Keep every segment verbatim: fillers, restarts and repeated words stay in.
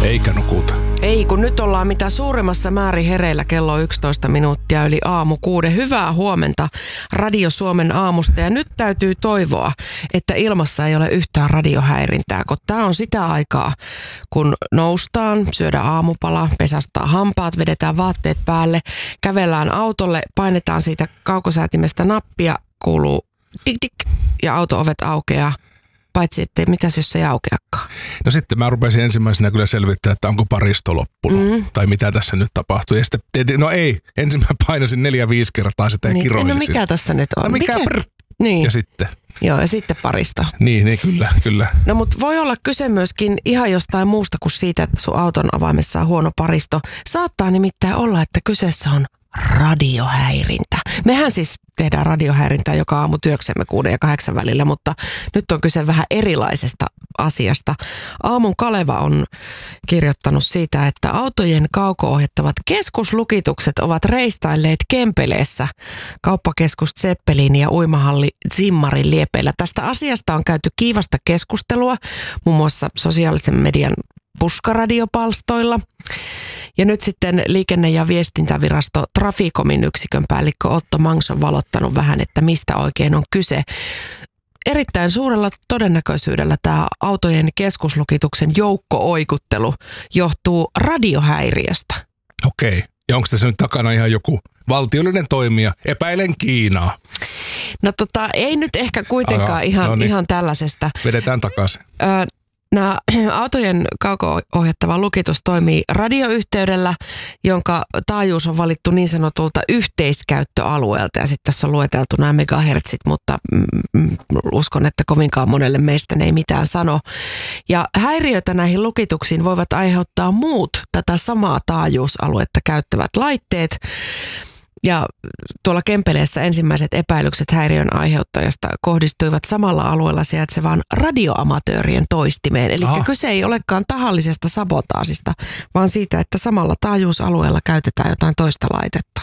Eikä nukuta. Ei, kun nyt ollaan mitä suurimmassa määrin hereillä kello yksitoista minuuttia yli aamu kuuden. Hyvää huomenta Radio Suomen aamusta. Ja nyt täytyy toivoa, että ilmassa ei ole yhtään radiohäirintää, kun tämä on sitä aikaa, kun noustaan, syödään aamupala, pesästään hampaat, vedetään vaatteet päälle, kävellään autolle, painetaan siitä kaukosäätimestä nappia, kuuluu dik dik ja auto-ovet aukeaa. Paitsi, että mitäs jos se ei aukeakaan? No sitten mä rupesin ensimmäisenä kyllä selvittämään, että onko paristo loppunut. Mm. Tai mitä tässä nyt tapahtuu. Ja sitten, no ei, ensin mä painasin neljä viisi kertaa sitä ja niin, kiroilin. No mikä tässä nyt on? No mikä, mikä? Niin. Ja sitten. Joo, ja sitten parista. Niin, niin kyllä, kyllä. No mutta voi olla kyse myöskin ihan jostain muusta kuin siitä, että sun auton avaimessa on huono paristo. Saattaa nimittäin olla, että kyseessä on radiohäirintä. Mehän siis tehdään radiohäirintää joka aamu työksemme kuuden ja kahdeksan välillä, mutta nyt on kyse vähän erilaisesta asiasta. Aamun Kaleva on kirjoittanut siitä, että autojen kauko-ohjattavat keskuslukitukset ovat reistailleet Kempeleessä kauppakeskus Zeppelin ja uimahalli Zimmarin liepeillä. Tästä asiasta on käyty kiivasta keskustelua muun muassa sosiaalisen median puskaradiopalstoilla. Ja nyt sitten liikenne- ja viestintävirasto Traficomin yksikön päällikkö Otto Mangs on valottanut vähän, että mistä oikein on kyse. Erittäin suurella todennäköisyydellä tämä autojen keskuslukituksen joukko-oikuttelu johtuu radiohäiriöstä. Okei. Ja onko tässä nyt takana ihan joku valtiollinen toimija? Epäilen Kiinaa. No tota, ei nyt ehkä kuitenkaan Aha, ihan, no niin. ihan tällaisesta. Vedetään takaisin. Ö, Nämä autojen kauko-ohjattava lukitus toimii radioyhteydellä, jonka taajuus on valittu niin sanotulta yhteiskäyttöalueelta. Ja sitten tässä on lueteltu nämä megahertsit, mutta mm, uskon, että kovinkaan monelle meistä ne ei mitään sano. Ja häiriötä näihin lukituksiin voivat aiheuttaa muut tätä samaa taajuusaluetta käyttävät laitteet. Ja tuolla Kempeleessä ensimmäiset epäilykset häiriön aiheuttajasta kohdistuivat samalla alueella sijaitsevaan radioamatöörien toistimeen. Eli ah. kyse ei olekaan tahallisesta sabotaasista, vaan siitä, että samalla taajuusalueella käytetään jotain toista laitetta.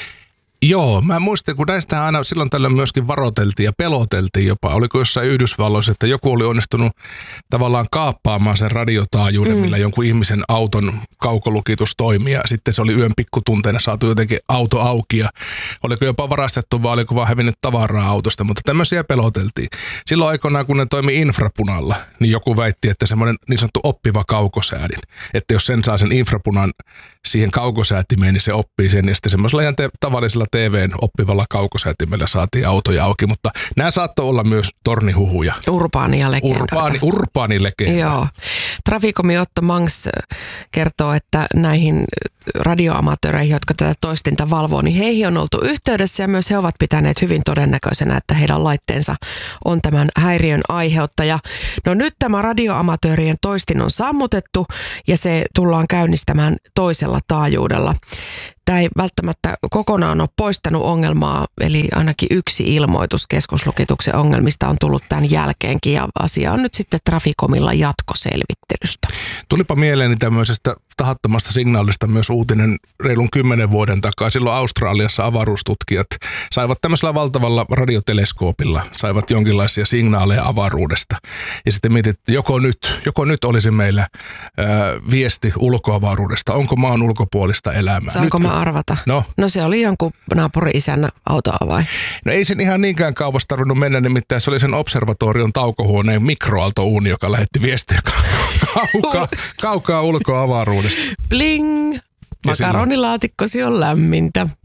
Joo, mä muistan, kun näistä aina silloin tällöin myöskin varoteltiin ja peloteltiin jopa. Oliko jossain Yhdysvalloissa, että joku oli onnistunut tavallaan kaappaamaan sen radiotaajuuden, mm. millä jonkun ihmisen auton kaukolukitus toimii. Ja sitten se oli yön pikkutunteina saatu jotenkin auto auki ja oliko jopa varastettu vai oliko vaan hävinnyt tavaraa autosta. Mutta tämmöisiä peloteltiin. Silloin aikoinaan, kun ne toimi infrapunalla, niin joku väitti, että semmoinen niin sanottu oppiva kaukosäädin. Että jos sen saa sen infrapunan siihen kaukosäätimeen, niin se oppii sen. Ja sitten semmoisella ihan te- tavallisella T V:n oppivalla kaukosäätimellä saatiin autoja auki, mutta nämä saattoi olla myös tornihuhuja. Urbaania legendoita. Urbaani, urbaani legenda. Joo. Traficomin Otto Mangs kertoo, että näihin radioamatööreihin, jotka tätä toistinta valvoo, niin heihin on oltu yhteydessä ja myös he ovat pitäneet hyvin todennäköisenä, että heidän laitteensa on tämän häiriön aiheuttaja. No nyt tämä radioamatöörien toistin on sammutettu ja se tullaan käynnistämään toisella taajuudella. Tämä ei välttämättä kokonaan ole poistanut ongelmaa, eli ainakin yksi ilmoitus keskuslukituksen ongelmista on tullut tämän jälkeenkin ja asia on nyt sitten Traficomilla jatkoselvittelystä. Tulipa mieleeni tämmöisestä tahattomasta signaalista myös uutinen reilun kymmenen vuoden takaa. Silloin Australiassa avaruustutkijat saivat tämmöisellä valtavalla radioteleskoopilla, saivat jonkinlaisia signaaleja avaruudesta. Ja sitten mietittiin, että joko nyt, joko nyt olisi meillä ää, viesti ulkoavaruudesta, onko maan ulkopuolista elämää. Saanko nyt, mä arvata? No. no se oli jonkun naapuri-isän autoavain. No ei sen ihan niinkään kauas tarvinnut mennä, nimittäin se oli sen observatorion taukohuoneen mikroaaltouuni, joka lähetti viestiä kaukaa, kaukaa ulkoavaruudesta. Bling! Makaronilaatikkosi on lämmintä.